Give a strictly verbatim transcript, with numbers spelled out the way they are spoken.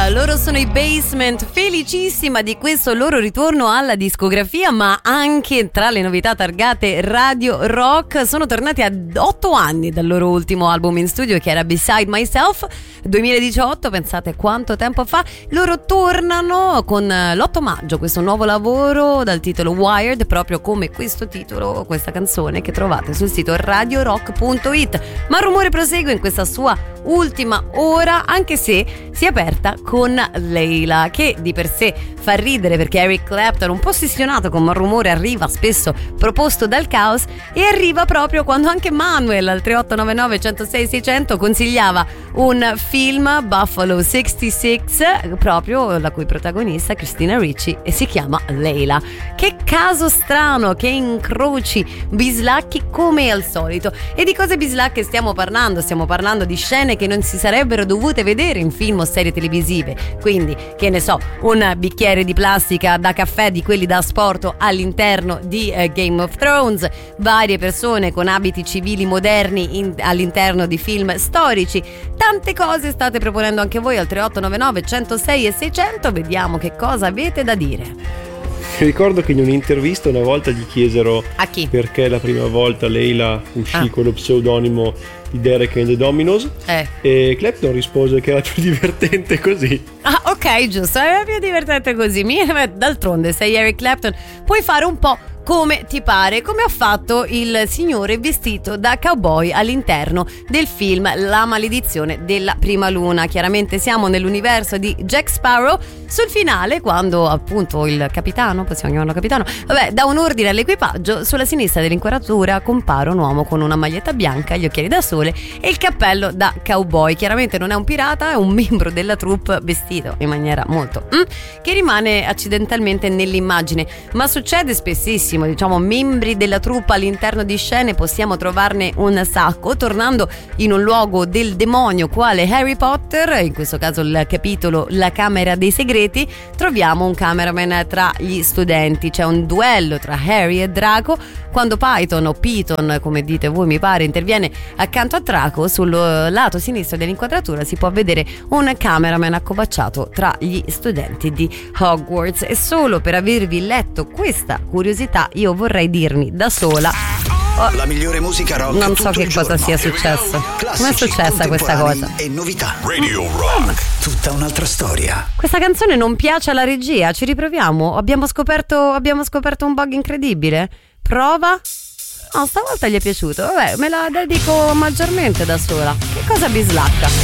Leila, loro sono i Basement, felicissima di questo loro ritorno alla discografia, ma anche tra le novità targate Radio Rock. Sono tornati a otto anni dal loro ultimo album in studio, che era Beside Myself, duemiladiciotto, pensate quanto tempo fa. Loro tornano con l'otto maggio, questo nuovo lavoro dal titolo Wired, proprio come questo titolo, questa canzone che trovate sul sito radio rock punto it. Ma il rumore prosegue in questa sua ultima ora, anche se si è aperta con Leila, che di per sé fa ridere perché Eric Clapton, un po' ossessionato con Rumore, arriva spesso proposto dal caos, e arriva proprio quando anche Manuel al tre otto nove nove uno zero sei sei zero zero consigliava un film, Buffalo sessantasei, proprio la cui protagonista è Christina Ricci e si chiama Leila. Che caso strano, che incroci bislacchi come al solito. E di cose bislacche stiamo parlando? Stiamo parlando di scene che non si sarebbero dovute vedere in film o serie televisive, quindi che ne so, un bicchiere di plastica da caffè di quelli da asporto all'interno di eh, Game of Thrones, varie persone con abiti civili moderni in, all'interno di film storici, tante cose state proponendo anche voi al tre otto nove nove uno zero sei sei zero zero. Vediamo che cosa avete da dire. Ricordo che in un'intervista una volta gli chiesero a chi? Perché la prima volta Leila uscì ah. con lo pseudonimo di Derek and the Dominos, eh. e Clapton rispose che era più divertente così. Ah, ok, giusto, è più divertente così. D'altronde sei Eric Clapton, puoi fare un po' come ti pare, come ha fatto il signore vestito da cowboy all'interno del film La maledizione della prima luna. Chiaramente siamo nell'universo di Jack Sparrow. Sul finale, quando appunto il capitano, possiamo chiamarlo capitano, vabbè, dà un ordine all'equipaggio, sulla sinistra dell'inquadratura compare un uomo con una maglietta bianca, gli occhiali da sole e il cappello da cowboy. Chiaramente non è un pirata, è un membro della troupe vestito in maniera molto mm, che rimane accidentalmente nell'immagine, ma succede spessissimo. Diciamo, membri della troupe all'interno di scene possiamo trovarne un sacco, tornando in un luogo del demonio quale Harry Potter, in questo caso il capitolo La Camera dei Segreti, troviamo un cameraman tra gli studenti, c'è un duello tra Harry e Draco, quando Python o Piton, come dite voi mi pare, interviene accanto a Draco, sul lato sinistro dell'inquadratura si può vedere un cameraman accovacciato tra gli studenti di Hogwarts. E solo per avervi letto questa curiosità io vorrei dirmi da sola, oh, la migliore musica rock, non so che cosa sia successo. Come è successa questa cosa? E novità. Radio Rock, tutta un'altra storia. Questa canzone non piace alla regia, ci riproviamo. Abbiamo scoperto, abbiamo scoperto un bug incredibile. Prova. No, stavolta gli è piaciuto. Vabbè, me la dedico maggiormente da sola. Che cosa bislacca.